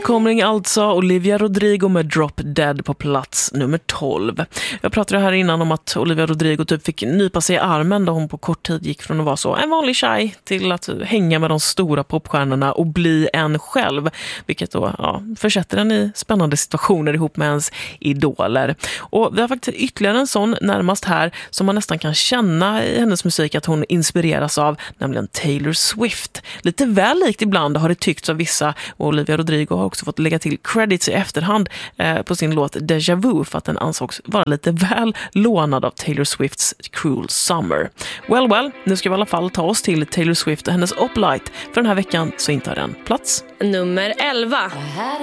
Coming alltså Olivia Rodrigo med Drop Dead på plats nummer 12. Jag pratade här innan om att Olivia Rodrigo typ fick nypa sig i armen då hon på kort tid gick från att vara så en vanlig tjej till att hänga med de stora popstjärnorna och bli en själv. Vilket då försätter den i spännande situationer ihop med ens idoler. Och vi har faktiskt ytterligare en sån närmast här som man nästan kan känna i hennes musik att hon inspireras av, nämligen Taylor Swift. Lite väl likt ibland har det tyckts av vissa, och Olivia Rodrigo har också fått lägga till credits i efterhand på sin låt Deja Vu för att den ansågs vara lite väl lånad av Taylor Swifts Cruel Summer. Well, nu ska vi i alla fall ta oss till Taylor Swift och hennes Uplight. För den här veckan så intar den plats nummer 11.